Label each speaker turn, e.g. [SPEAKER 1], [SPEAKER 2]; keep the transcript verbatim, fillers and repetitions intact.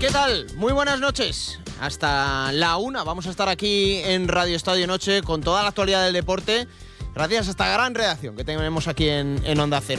[SPEAKER 1] ¿Qué tal? Muy buenas noches. Hasta la una vamos a estar aquí en Radio Estadio Noche con toda la actualidad del deporte, gracias a esta gran redacción que tenemos aquí en, en Onda Cero.